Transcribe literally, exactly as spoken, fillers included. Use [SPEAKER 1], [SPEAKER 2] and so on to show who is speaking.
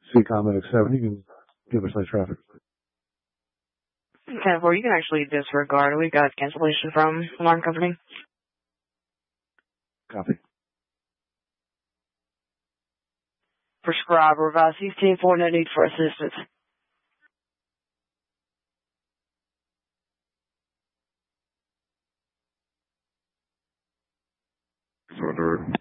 [SPEAKER 1] C COM X seven, you can give us that traffic.
[SPEAKER 2] ten four, you can actually disregard. We got cancellation from alarm company.
[SPEAKER 1] Copy.
[SPEAKER 2] Prescribe Revise ten four, no need for assistance.
[SPEAKER 3] Further